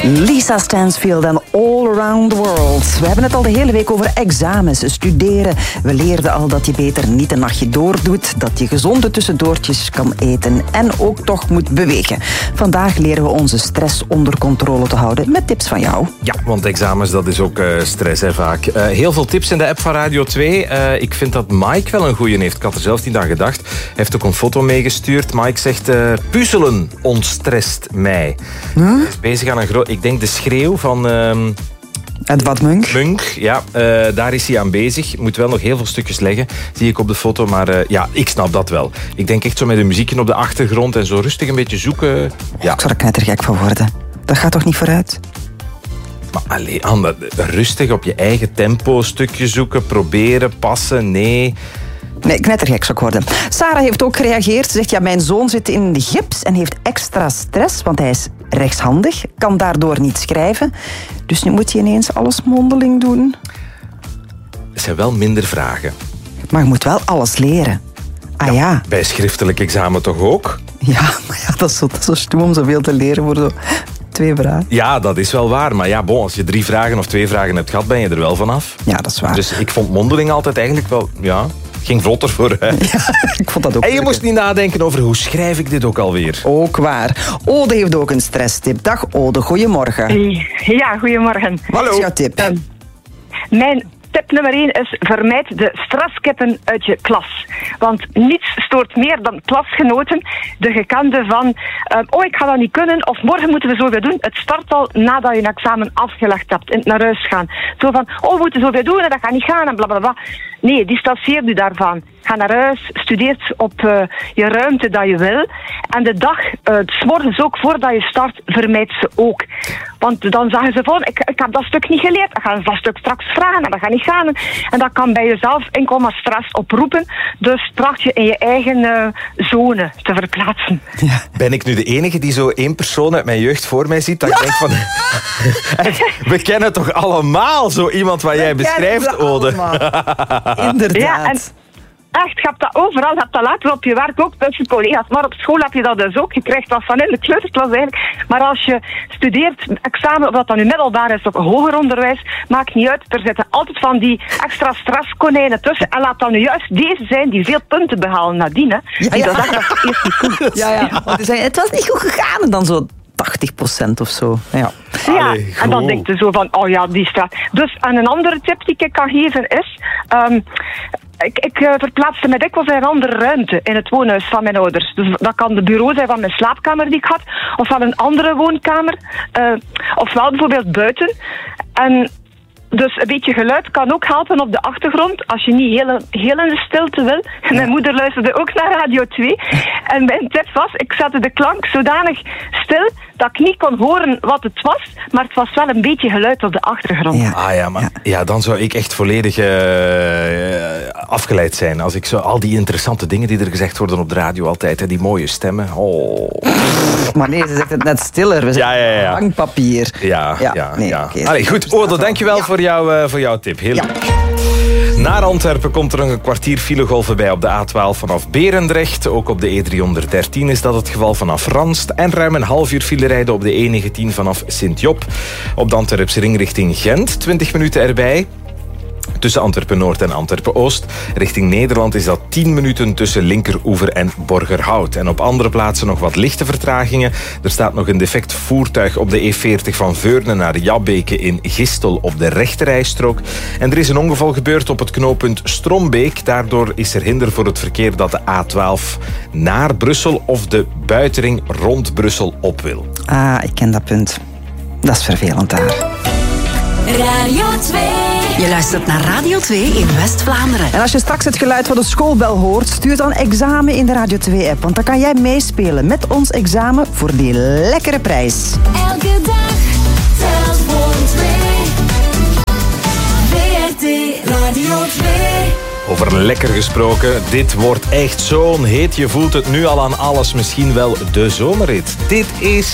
Lisa Stansfield en All Around the World. We hebben het al de hele week over examens, studeren. We leerden al dat je beter niet een nachtje doordoet, dat je gezonde tussendoortjes kan eten en ook toch moet bewegen. Vandaag leren we onze stress onder controle te houden met tips van jou. Ja, want examens, dat is ook stress, hè, vaak. Heel veel tips in de app van Radio 2. Ik vind dat Mike wel een goeie heeft. Ik had er zelfs niet aan gedacht. Hij heeft ook een foto meegestuurd. Mike zegt, puzzelen ontstresst mij. Hij is bezig aan een ik denk de schreeuw van... Edvard Munch. Ja, daar is hij aan bezig. Moet wel nog heel veel stukjes leggen, zie ik op de foto. Maar ja, ik snap dat wel. Ik denk echt zo met de muziekje op de achtergrond en zo rustig een beetje zoeken. Ja. Ik zou er knettergek van worden. Dat gaat toch niet vooruit? Maar alleen, Anne, rustig op je eigen tempo stukje zoeken, proberen, passen, nee... Nee, knettergek zou ik worden. Sarah heeft ook gereageerd. Ze zegt, ja, mijn zoon zit in de gips en heeft extra stress, want hij is rechtshandig, kan daardoor niet schrijven. Dus nu moet hij ineens alles mondeling doen. Er zijn wel minder vragen. Maar je moet wel alles leren. Ah ja. Bij schriftelijk examen toch ook? Ja, maar ja, dat is zo stoem om zoveel te leren voor zo 2 vragen. Ja, dat is wel waar. Maar ja, bon, als je 3 vragen of 2 vragen hebt gehad, ben je er wel vanaf. Ja, dat is waar. Dus ik vond mondeling altijd eigenlijk wel... Ja, ging vlotter vooruit. Ja, ik vond dat ook. En je moest niet nadenken over hoe schrijf ik dit ook alweer. Ook waar. Ode heeft ook een stresstip. Dag Ode, goedemorgen. Ja, goedemorgen. Hallo. Wat is jouw tip? Mijn tip nummer 1 is vermijd de stresskippen uit je klas. Want niets stoort meer dan klasgenoten. De gekende van, ik ga dat niet kunnen, of morgen moeten we zoveel doen. Het start al nadat je een examen afgelegd hebt en naar huis gaan. Zo van, we moeten zoveel doen en dat gaat niet gaan en blablabla. Nee, distancieer u daarvan. Ga naar huis, studeer op je ruimte dat je wil. En de dag, 's morgens ook voordat je start, vermijd ze ook. Want dan zeggen ze van, ik heb dat stuk niet geleerd. Dan gaan ze dat stuk straks vragen en dat gaat niet gaan. En dat kan bij jezelf enkel stress oproepen. Dus tracht je in je eigen zone te verplaatsen. Ja. Ben ik nu de enige die zo 1 persoon uit mijn jeugd voor mij ziet? Dat ik denk van... We kennen toch allemaal zo iemand wat jij beschrijft, Ode? Inderdaad. Ja, en echt, je hebt dat overal, je hebt dat later op je werk ook tussen collega's, maar op school heb je dat dus ook. Je krijgt dat van in de kleuterklas eigenlijk. Maar als je studeert, examen, of dat dan nu middelbaar is of hoger onderwijs, maakt niet uit. Er zitten altijd van die extra stresskonijnen tussen. En laat dan nu juist deze zijn die veel punten behalen nadien. Hè. Die dat zeggen, dat is eerst niet goed. Ja. Want die zeggen, het was niet goed gegaan en dan zo 80% of zo. Ja, allee, en dan denk je zo van, die straat. Dus, en een andere tip die ik kan geven is... Ik verplaatste me dikwijls in een andere ruimte in het woonhuis van mijn ouders. Dus dat kan de bureau zijn van mijn slaapkamer die ik had, of van een andere woonkamer, of wel bijvoorbeeld buiten. En dus een beetje geluid kan ook helpen op de achtergrond als je niet heel in de stilte wil. Mijn moeder luisterde ook naar Radio 2. En mijn tip was, ik zette de klank zodanig stil dat ik niet kon horen wat het was, maar het was wel een beetje geluid op de achtergrond. Ja, dan zou ik echt volledig afgeleid zijn. Als ik zo al die interessante dingen die er gezegd worden op de radio altijd, hè, die mooie stemmen. Oh. Maar nee, ze zegt het net stiller. We zetten bankpapier. Ja. Okay, allee, goed, Ode, dankjewel voor jouw tip. Heel leuk. Naar Antwerpen komt er een kwartier filegolven bij op de A12 vanaf Berendrecht. Ook op de E313 is dat het geval vanaf Ranst. En ruim een half uur file rijden op de E19 vanaf Sint-Job. Op de Antwerpse ring richting Gent, 20 minuten erbij. Tussen Antwerpen-Noord en Antwerpen-Oost. Richting Nederland is dat 10 minuten tussen Linkeroever en Borgerhout. En op andere plaatsen nog wat lichte vertragingen. Er staat nog een defect voertuig op de E40 van Veurne naar Jabbeke in Gistel op de rechterrijstrook. En er is een ongeval gebeurd op het knooppunt Strombeek. Daardoor is er hinder voor het verkeer dat de A12 naar Brussel of de buitenring rond Brussel op wil. Ah, ik ken dat punt. Dat is vervelend daar. Radio 2. Je luistert naar Radio 2 in West-Vlaanderen. En als je straks het geluid van de schoolbel hoort, stuur dan examen in de Radio 2-app. Want dan kan jij meespelen met ons examen voor die lekkere prijs. Elke dag telt voor 2. VRT Radio 2. Over lekker gesproken, dit wordt echt zo'n hit. Je voelt het nu al aan alles, misschien wel de zomerrit. Dit is